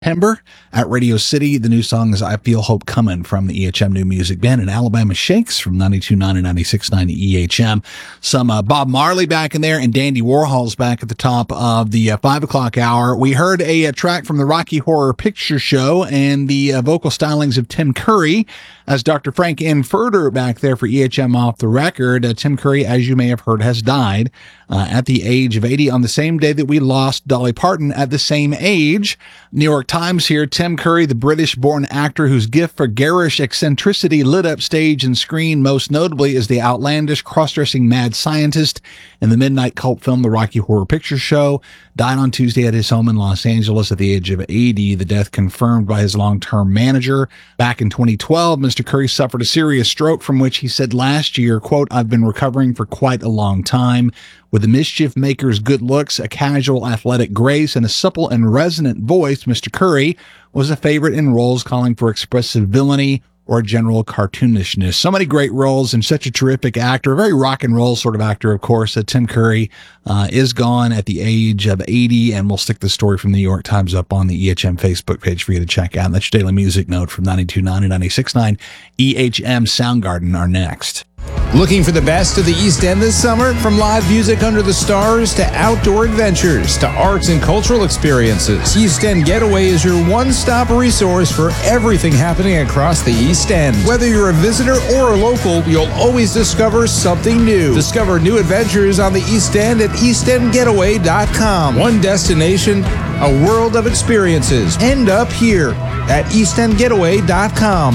September at Radio City. The new song is I Feel Hope Coming from the EHM New Music Band, and Alabama Shakes from 92.9 and 96.9 EHM. Some Bob Marley back in there, and Dandy Warhol's back at the top of the 5 o'clock hour. We heard a track from the Rocky Horror Picture Show and the vocal stylings of Tim Curry as Dr. Frank Infurter back there for EHM Off the Record. Tim Curry, as you may have heard, has died at the age of 80 on the same day that we lost Dolly Parton at the same age. New York Times here, Tim Curry, the British-born actor whose gift for garish eccentricity lit up stage and screen most notably as the outlandish, cross-dressing mad scientist in the midnight cult film The Rocky Horror Picture Show, died on Tuesday at his home in Los Angeles at the age of 80. The death confirmed by his long-term manager. Back in 2012, Mr. Curry suffered a serious stroke from which he said last year, quote, "I've been recovering for quite a long time." With the mischief maker's good looks, a casual athletic grace, and a supple and resonant voice, Mr. Curry was a favorite in roles calling for expressive villainy or general cartoonishness. So many great roles and such a terrific actor, a very rock and roll sort of actor, of course. Tim Curry is gone at the age of 80, and we'll stick the story from the New York Times up on the EHM Facebook page for you to check out. And that's your daily music note from 92.9 and 96.9. EHM Soundgarden are next. Looking for the best of the East End this summer? From live music under the stars to outdoor adventures to arts and cultural experiences, East End Getaway is your one-stop resource for everything happening across the East End. Whether you're a visitor or a local, you'll always discover something new. Discover new adventures on the East End at eastendgetaway.com. One destination, a world of experiences. End up here at eastendgetaway.com.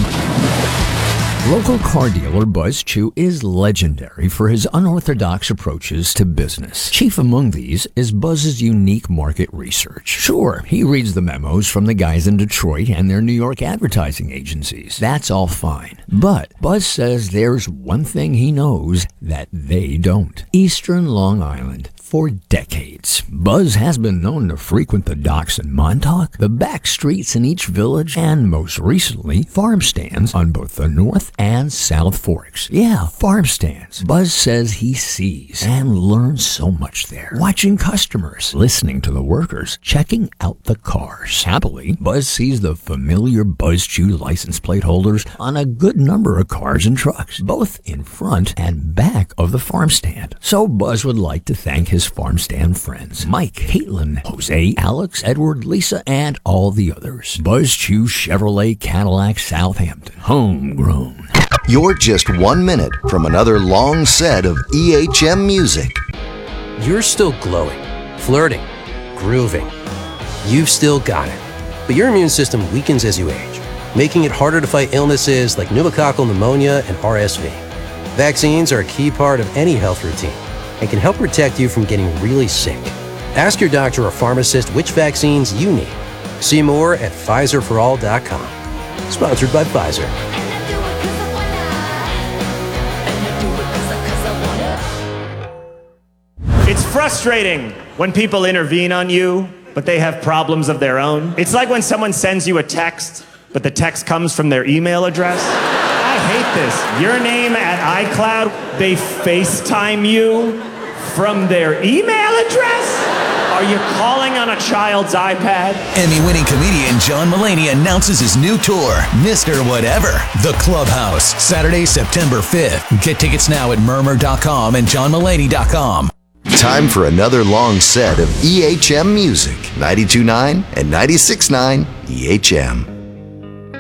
Local car dealer Buzz Chew is legendary for his unorthodox approaches to business. Chief among these is Buzz's unique market research. Sure, he reads the memos from the guys in Detroit and their New York advertising agencies. That's all fine. But Buzz says there's one thing he knows that they don't. Eastern Long Island. For decades, Buzz has been known to frequent the docks in Montauk, the back streets in each village, and most recently, farm stands on both the North and South Forks. Yeah, farm stands. Buzz says he sees and learns so much there. Watching customers, listening to the workers, checking out the cars. Happily, Buzz sees the familiar Buzz Chew license plate holders on a good number of cars and trucks, both in front and back of the farm stand. So Buzz would like to thank his farm stand friends, Mike, Caitlin, Jose, Alex, Edward, Lisa, and all the others. Buzz Chew Chevrolet Cadillac Southampton. Homegrown. You're just 1 minute from another long set of EHM music. You're still glowing, flirting, grooving. You've still got it. But your immune system weakens as you age, making it harder to fight illnesses like pneumococcal pneumonia and RSV. Vaccines are a key part of any health routine and can help protect you from getting really sick. Ask your doctor or pharmacist which vaccines you need. See more at PfizerForAll.com. Sponsored by Pfizer. It's frustrating when people intervene on you, but they have problems of their own. It's like when someone sends you a text, but the text comes from their email address. I hate this. Your name at iCloud, they FaceTime you from their email address? Are you calling on a child's iPad? Emmy-winning comedian John Mulaney announces his new tour, Mr. Whatever, The Clubhouse, Saturday, September 5th. Get tickets now at murmur.com and johnmulaney.com. Time for another long set of EHM music. 92.9 and 96.9 EHM.